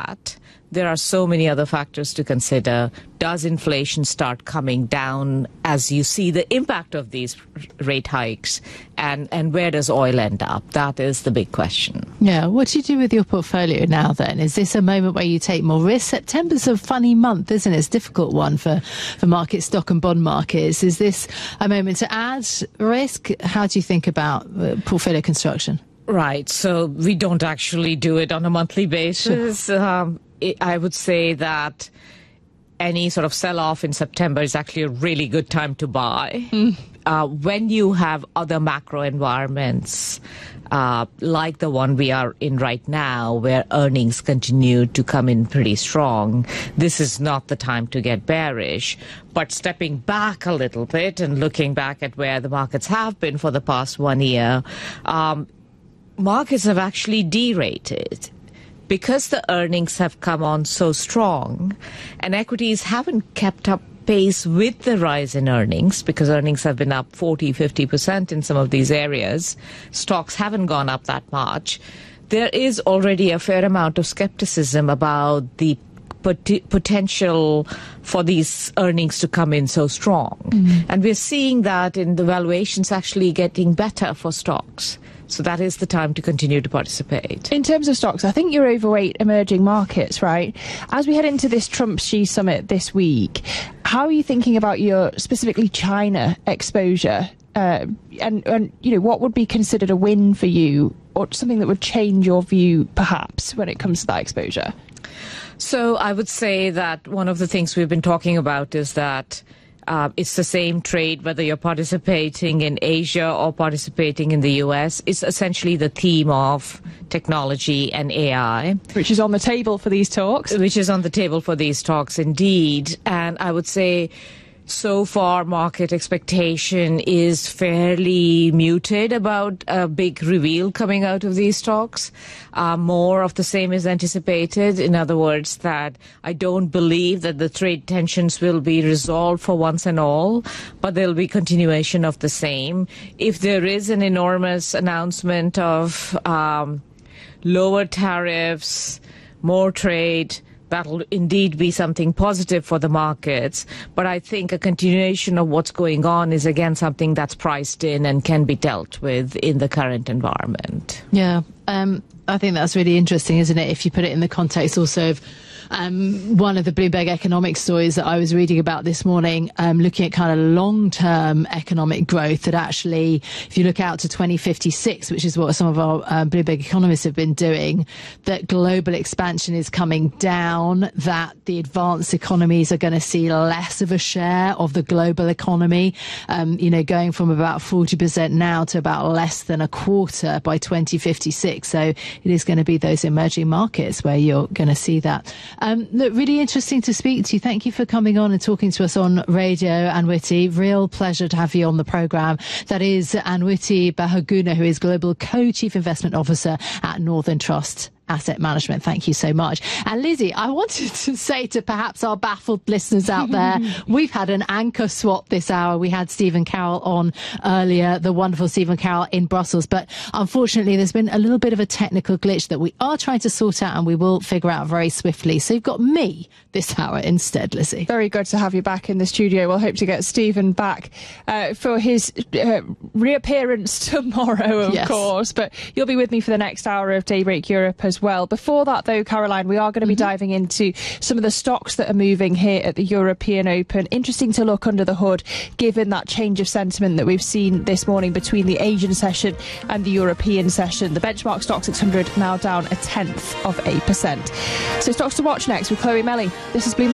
that, there are so many other factors to consider. Does inflation start coming down as you see the impact of these rate hikes? And where does oil end up? That is the big question. Yeah. What do you do with your portfolio now then? Is this a moment where you take more risk? September's a funny month, isn't it? It's a difficult one for market stock and bond markets. Is this a moment to add risk? How do you think about portfolio construction? Right. So we don't actually do it on a monthly basis. I would say that any sort of sell-off in September is actually a really good time to buy. When you have other macro environments like the one we are in right now, where earnings continue to come in pretty strong, this is not the time to get bearish. But stepping back a little bit and looking back at where the markets have been for the past 1 year, markets have actually derated. Because the earnings have come on so strong and equities haven't kept up pace with the rise in earnings, because earnings have been up 40, 50% in some of these areas, stocks haven't gone up that much. There is already a fair amount of skepticism about the potential for these earnings to come in so strong. And we're seeing that in the valuations actually getting better for stocks. So that is the time to continue to participate. In terms of stocks, I think you're overweight emerging markets, right? As we head into this Trump-Xi summit this week, how are you thinking about your specifically China exposure? And you know, what would be considered a win for you, or something that would change your view, perhaps, when it comes to that exposure? So I would say that one of the things we've been talking about is that it's the same trade, whether you're participating in Asia or participating in the US. It's essentially the theme of technology and AI. Which is on the table for these talks. Which is on the table for these talks, indeed. And I would say so far market expectation is fairly muted about a big reveal coming out of these talks. More of the same is anticipated. In other words, that I don't believe that the trade tensions will be resolved for once and all, but there'll be continuation of the same. If there is an enormous announcement of lower tariffs, more trade, that'll indeed be something positive for the markets. But I think a continuation of what's going on is, again, something that's priced in and can be dealt with in the current environment. Yeah, I think that's really interesting, isn't it? If you put it in the context also of one of the Bloomberg economic stories that I was reading about this morning, looking at kind of long-term economic growth, that actually, if you look out to 2056, which is what some of our Bloomberg economists have been doing, that global expansion is coming down, that the advanced economies are going to see less of a share of the global economy, you know, going from about 40% now to about less than a quarter by 2056. So it is going to be those emerging markets where you're going to see that. Look, really interesting to speak to you. Thank you for coming on and talking to us on radio, Anwiti. Real pleasure to have you on the programme. That is Anwiti Bahaguna, who is Global Co-Chief Investment Officer at Northern Trust Asset Management. Thank you so much. And Lizzie, I wanted to say to perhaps our baffled listeners out there, we've had an anchor swap this hour. We had Stephen Carroll on earlier, the wonderful Stephen Carroll in Brussels. But unfortunately, there's been a little bit of a technical glitch that we are trying to sort out, and we will figure out very swiftly. So you've got me this hour instead, Lizzie. Very good to have you back in the studio. We'll hope to get Stephen back for his reappearance tomorrow, of course. But you'll be with me for the next hour of Daybreak Europe as well. Before that, though, Caroline, we are going to be diving into some of the stocks that are moving here at the European Open. Interesting to look under the hood, given that change of sentiment that we've seen this morning between the Asian session and the European session. The benchmark stock 600 now down 0.1%. So stocks to watch next with Chloe Melly. This is Bloomberg.